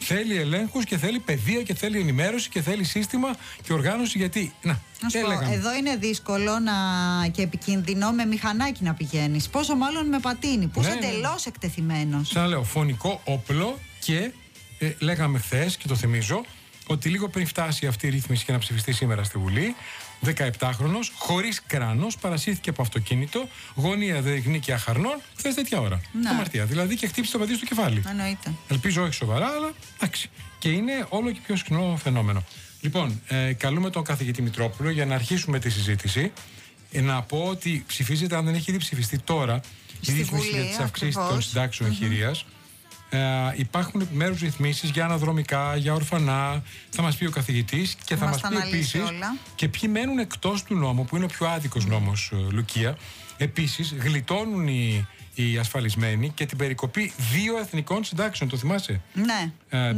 θέλει ελέγχους και θέλει παιδεία και θέλει ενημέρωση και θέλει σύστημα και οργάνωση. Γιατί. Να σου πω, εδώ είναι δύσκολο και επικίνδυνο με μηχανάκι να πηγαίνεις. Πόσο μάλλον με πατίνι, που είσαι εντελώς εκτεθειμένος. Ξαναλέω, φωνικό όπλο και λέγαμε χθες και το θυμίζω ότι λίγο πριν φτάσει αυτή η ρύθμιση και να ψηφιστεί σήμερα στη Βουλή, 17χρονος, χωρίς κράνος, παρασύρθηκε από αυτοκίνητο, γωνία Δεγνίκη Αχαρνών, χθες τέτοια ώρα. Αμαρτία. Δηλαδή και χτύπησε το παιδί στο κεφάλι. Εννοείται. Ελπίζω όχι σοβαρά, αλλά εντάξει. Και είναι όλο και πιο συχνό φαινόμενο. Λοιπόν, καλούμε τον καθηγητή Μητρόπουλο για να αρχίσουμε τη συζήτηση. Να πω ότι ψηφίζεται, αν δεν έχει ήδη ψηφιστεί τώρα, η ρύθμιση για τις αυξήσεις των συντάξεων χειρίας. Υπάρχουν επιμέρους ρυθμίσεις για αναδρομικά, για ορφανά. Θα μας πει ο καθηγητής και θα μας πει επίσης και ποιοι μένουν εκτός του νόμου, που είναι ο πιο άδικος νόμος, Λουκία. Επίσης, γλιτώνουν οι ασφαλισμένοι και την περικοπή 2 εθνικών συντάξεων. Το θυμάσαι? Ναι.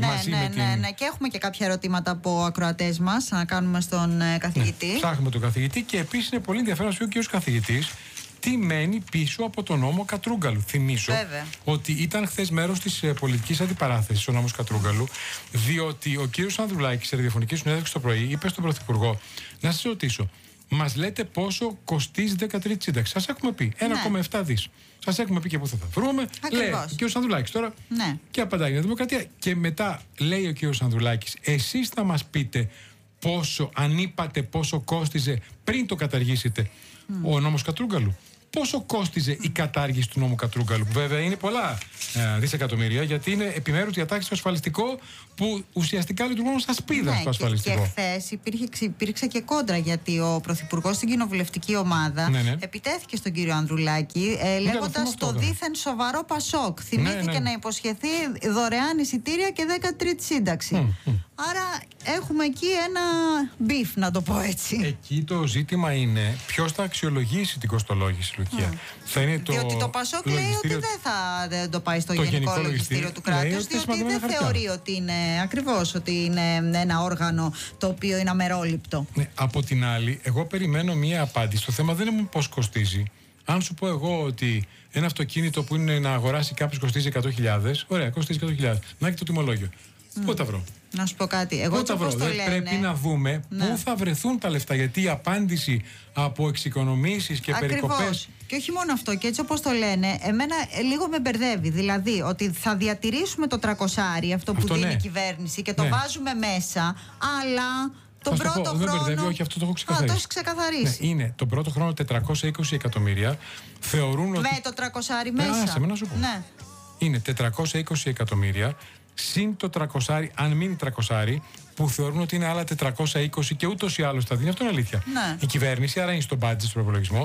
Ναι. Και έχουμε και κάποια ερωτήματα από ακροατές μας να κάνουμε στον καθηγητή. Ναι, ψάχνουμε τον καθηγητή και επίσης είναι πολύ ενδιαφέρον να σου πει ο καθηγητής τι μένει πίσω από τον νόμο Κατρούγκαλου. Θυμίζω ότι ήταν χθες μέρος της πολιτικής αντιπαράθεσης ο νόμος Κατρούγκαλου, διότι ο κύριος Ανδρουλάκης σε ραδιοφωνική συνέντευξη το πρωί είπε στον Πρωθυπουργό: να σας ρωτήσω, μας λέτε πόσο κοστίζει 13η σύνταξη? Σας έχουμε πει 1,7 δις. Σας έχουμε πει και πού θα τα βρούμε. Λέει ο κύριος Ανδρουλάκης τώρα. Ναι. Και απαντάει η Δημοκρατία. Και μετά λέει ο κύριος Ανδρουλάκης: εσείς θα μας πείτε πόσο, αν είπατε πόσο κόστιζε πριν το καταργήσετε ο νόμος Κατρούγκαλου. Πόσο κόστιζε η κατάργηση του νόμου Κατρούγκαλου, που βέβαια είναι πολλά δισεκατομμύρια, γιατί είναι επιμέρους διατάξεις στο ασφαλιστικό που ουσιαστικά λειτουργούν σαν σπίδα στο ασφαλιστικό. Και χθες υπήρξε και κόντρα, γιατί ο Πρωθυπουργός στην κοινοβουλευτική ομάδα επιτέθηκε στον κύριο Ανδρουλάκη, λέγοντας το δήθεν σοβαρό Πασόκ. Θυμήθηκε να υποσχεθεί δωρεάν εισιτήρια και 13η σύνταξη. Άρα έχουμε εκεί ένα μπιφ, να το πω έτσι. Εκεί το ζήτημα είναι ποιος θα αξιολογήσει την κοστολόγηση, Λουκία. Διότι το Πασόκ λέει ότι δεν θα το πάει στο Γενικό Λογιστήριο του κράτους, διότι δεν θεωρεί ότι είναι ακριβώς, ότι είναι ένα όργανο το οποίο είναι αμερόληπτο. Ναι, από την άλλη, εγώ περιμένω μία απάντηση. Το θέμα δεν είναι πώς κοστίζει. Αν σου πω εγώ ότι ένα αυτοκίνητο που είναι να αγοράσει κάποιος κοστίζει 100.000, ωραία, κοστίζει 100.000. Να έχει το τιμολόγιο. Πού τα βρω? Να σου πω κάτι. Εγώ τα βρω. Πρέπει να δούμε πού θα βρεθούν τα λεφτά. Γιατί η απάντηση από εξοικονομήσεις και περικοπές. Και όχι μόνο αυτό. Και έτσι όπως το λένε, εμένα λίγο με μπερδεύει. Δηλαδή ότι θα διατηρήσουμε το 300, αυτό που δίνει η κυβέρνηση, και το βάζουμε μέσα, αλλά. Τον πρώτο χρόνο. Όχι, αυτό το έχω ξεκαθαρίσει. Το έχεις ξεκαθαρίσει. Ναι, είναι τον πρώτο χρόνο 420 εκατομμύρια. Θεωρούν ότι. Με το 300 μέσα. Άσε με να σου πω. Ναι. Είναι 420 εκατομμύρια. Συν το 300, αν μείνει 300, που θεωρούν ότι είναι άλλα 420 και ούτως ή άλλως θα δίνει. Αυτό είναι αλήθεια. Ναι. Η κυβέρνηση, άρα είναι στο budget, στο προπολογισμό.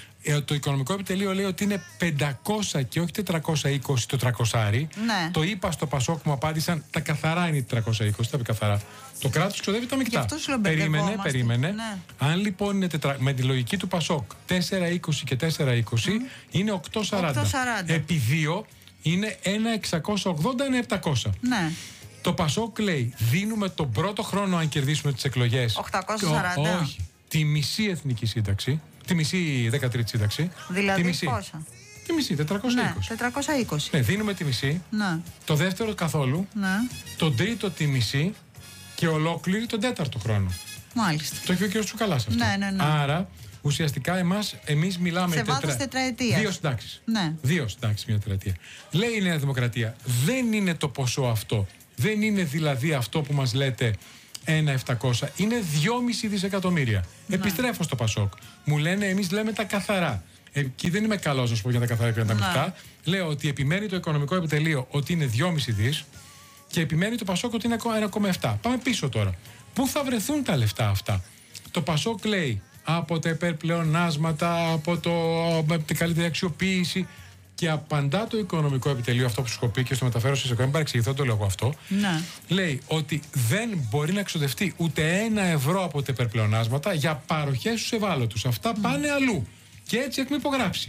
Το Οικονομικό Επιτελείο λέει ότι είναι 500 και όχι 420 το 300. Ναι. Το είπα στο Πασόκ, μου απάντησαν τα καθαρά είναι 420, τα πει καθαρά. Το κράτος ξοδεύει τα μεικτά. Περίμενε. Ναι. Αν λοιπόν είναι με τη λογική του Πασόκ 420 και 420 είναι 840. Επί 2 είναι 1.680, είναι 700. Ναι. Το Πασόκ λέει δίνουμε τον πρώτο χρόνο, αν κερδίσουμε τις εκλογές, 840. Όχι, τη μισή εθνική σύνταξη, τη μισή 13η σύνταξη. Δηλαδή τη μισή. πόσα? Τη μισή, 420. Ναι, 420. Ναι, δίνουμε τη μισή. Ναι. Το δεύτερο καθόλου. Ναι. Το τρίτο τη μισή και ολόκληρη τον τέταρτο χρόνο. Μάλιστα. Το έχει ο κ. Τσουκαλάς αυτό. Ναι. Άρα ουσιαστικά εμείς μιλάμε. Σε βάθος τετραετίας. 2 συντάξεις. Ναι. 2 συντάξεις μια τετραετία. Λέει η Νέα Δημοκρατία, δεν είναι το ποσό αυτό. Δεν είναι δηλαδή αυτό που μας λέτε 1.700. Είναι 2,5 δισεκατομμύρια. Ναι. Επιστρέφω στο Πασόκ. Μου λένε, εμείς λέμε τα καθαρά. Εκεί δεν είμαι καλός να σου πω για τα καθαρά και τα μεικτά. Λέω ότι επιμένει το Οικονομικό Επιτελείο ότι είναι 2,5 δις και επιμένει το Πασόκ ότι είναι 1,7. Πάμε πίσω τώρα. Πού θα βρεθούν τα λεφτά αυτά? Το Πασόκ λέει από τα υπερπλεονάσματα, από την καλύτερη αξιοποίηση. Και απαντά το Οικονομικό Επιτελείο, αυτό που σου έχω πει και στο μεταφέρω σε μην παρεξηγηθώ, το λέω εγώ αυτό. Ναι. Λέει ότι δεν μπορεί να εξοδευτεί ούτε 1 ευρώ από τα υπερπλεονάσματα για παροχές στους ευάλωτους. Αυτά πάνε αλλού. Και έτσι έχουμε υπογράψει.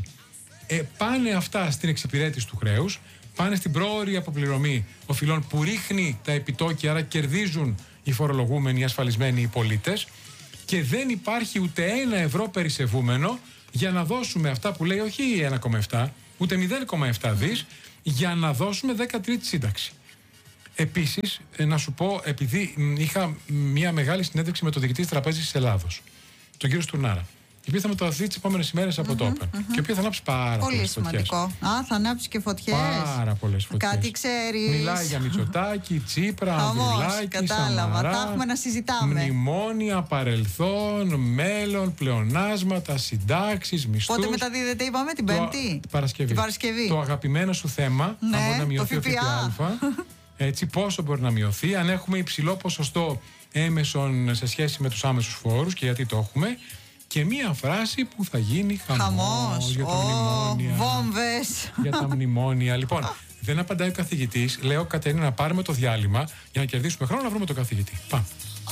Πάνε αυτά στην εξυπηρέτηση του χρέους, πάνε στην πρόωρη αποπληρωμή οφειλών που ρίχνει τα επιτόκια, άρα κερδίζουν οι φορολογούμενοι, οι ασφαλισμένοι, οι πολίτες. Και δεν υπάρχει ούτε 1 ευρώ περισσευούμενο για να δώσουμε αυτά που λέει, όχι 1,7. Ούτε 0,7 δις για να δώσουμε 13η σύνταξη. Επίσης, να σου πω, επειδή είχα μια μεγάλη συνέντευξη με τον διοικητή της Τραπέζης της Ελλάδος, τον κύριο Στουρνάρα, η οποία θα μεταδοθεί τις επόμενες ημέρες από το Open. Και η οποία θα ανάψει πάρα πολλές φωτιές. Πολύ σημαντικό. Θα ανάψει και φωτιές. Πάρα πολλές φωτιές. Κάτι ξέρεις. Μιλάει για Μητσοτάκη, Τσίπρα, Ανδρουλάκη, κατάλαβα. Σαμαρά. Τα έχουμε να συζητάμε. Μνημόνια, παρελθόν, μέλλον, πλεονάσματα, συντάξεις, μισθούς. Πότε μεταδίδεται, είπαμε, την Πέμπτη. Την Παρασκευή. Το αγαπημένο σου θέμα, αν μπορεί να μειωθεί ο ΦΠΑ. Έτσι, πόσο μπορεί να μειωθεί, αν έχουμε υψηλό ποσοστό έμεσων σε σχέση με τους άμεσους φόρους και γιατί το έχουμε. Και μία φράση που θα γίνει χαμός για τα μνημόνια. Βόμβες. Για τα μνημόνια. Λοιπόν, δεν απαντάει ο καθηγητής. Λέω, Κατερίνα, να πάρουμε το διάλειμμα για να κερδίσουμε χρόνο να βρούμε τον καθηγητή. Πάμε.